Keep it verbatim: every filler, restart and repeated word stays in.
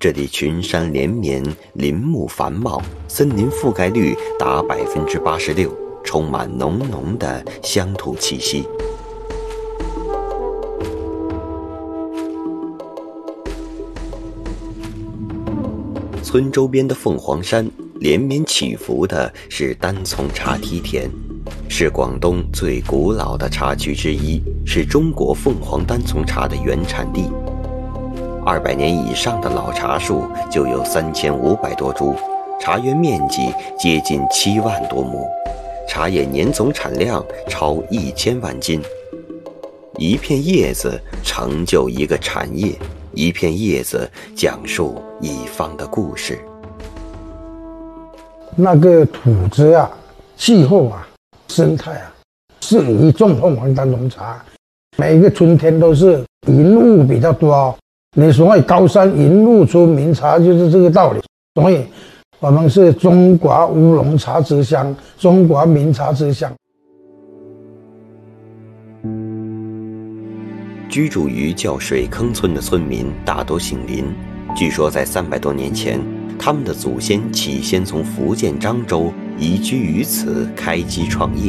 这里群山连绵，林木繁茂，森林覆盖率达百分之八十六，充满浓浓的乡土气息。村周边的凤凰山连绵起伏的是单丛茶梯田，是广东最古老的茶区之一，是中国凤凰单丛茶的原产地。二百年以上的老茶树就有三千五百多株，茶园面积接近七万多亩，茶叶年总产量超一千万斤。一片叶子成就一个产业，一片叶子讲述一方的故事。 那个土质啊，气候啊，生态啊，适宜种凤凰单丛茶。每一个春天都是云雾比较多，你所谓高山云雾出名茶就是这个道理。所以我们是中国乌龙茶之乡，中国名茶之乡。 居住于叫水坑村的村民大多姓林，据说在三百多年前，他们的祖先起先从福建漳州移居于此，开基创业。